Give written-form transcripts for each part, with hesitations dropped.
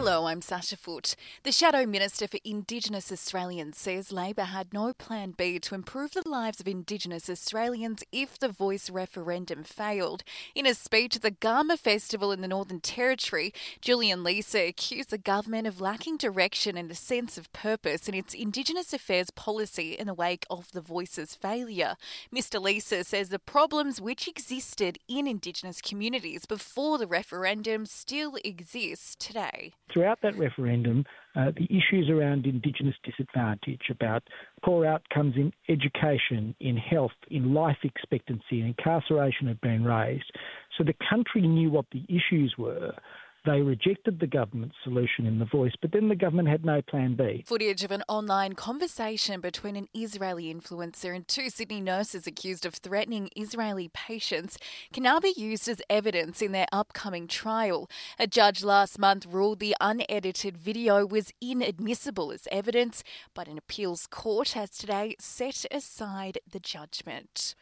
Hello, I'm Sasha Foote. The Shadow Minister for Indigenous Australians says Labor had no plan B to improve the lives of Indigenous Australians if the Voice referendum failed. In a speech at the Garma Festival in the Northern Territory, Julian Leeser accused the government of lacking direction and a sense of purpose in its Indigenous affairs policy in the wake of the Voice's failure. Mr Leeser says the problems which existed in Indigenous communities before the referendum still exist today. Throughout that referendum, the issues around Indigenous disadvantage, about poor outcomes in education, in health, in life expectancy and incarceration had been raised. So the country knew what the issues were. They rejected the government's solution in the Voice, but then the government had no plan B. Footage of an online conversation between an Israeli influencer and two Sydney nurses accused of threatening Israeli patients can now be used as evidence in their upcoming trial. A judge last month ruled the unedited video was inadmissible as evidence, but an appeals court has today set aside the judgment.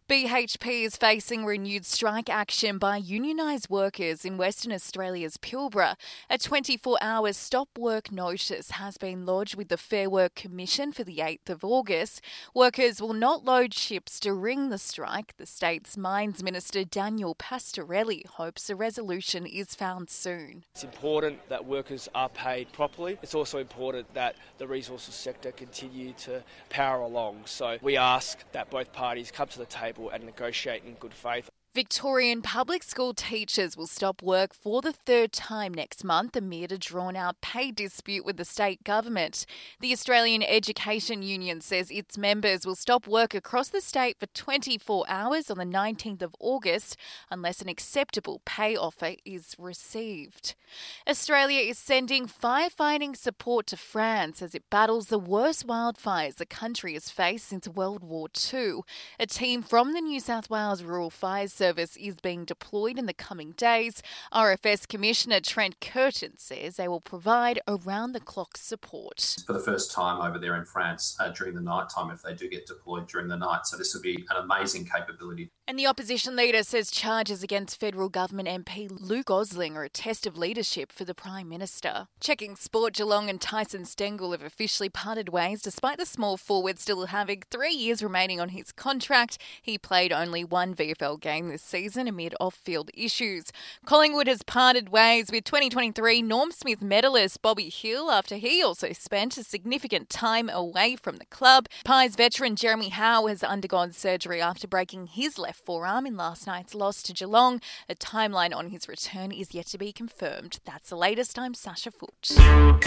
BHP is facing renewed strike action by unionised workers in Western Australia's Pilbara. A 24-hour stop work notice has been lodged with the Fair Work Commission for the 8th of August. Workers will not load ships during the strike. The state's Mines Minister Daniel Pastorelli hopes a resolution is found soon. It's important that workers are paid properly. It's also important that the resources sector continue to power along. So we ask that both parties come to the table and negotiate in good faith. Victorian public school teachers will stop work for the third time next month amid a drawn-out pay dispute with the state government. The Australian Education Union says its members will stop work across the state for 24 hours on the 19th of August unless an acceptable pay offer is received. Australia is sending firefighting support to France as it battles the worst wildfires the country has faced since World War II. A team from the New South Wales Rural Fire Service is being deployed in the coming days. RFS Commissioner Trent Curtin says they will provide around-the-clock support. For the first time over there in France during the night time if they do get deployed during the night. So this will be an amazing capability. And the opposition leader says charges against federal government MP Lou Gosling are a test of leadership for the Prime Minister. Checking sport, Geelong and Tyson Stengel have officially parted ways despite the small forward still having 3 years remaining on his contract. He played only one VFL game this season amid off-field issues. Collingwood has parted ways with 2023 Norm Smith medalist Bobby Hill after he also spent a significant time away from the club. Pies veteran Jeremy Howe has undergone surgery after breaking his left forearm in last night's loss to Geelong. A timeline on his return is yet to be confirmed. That's the latest. I'm Sasha Foote.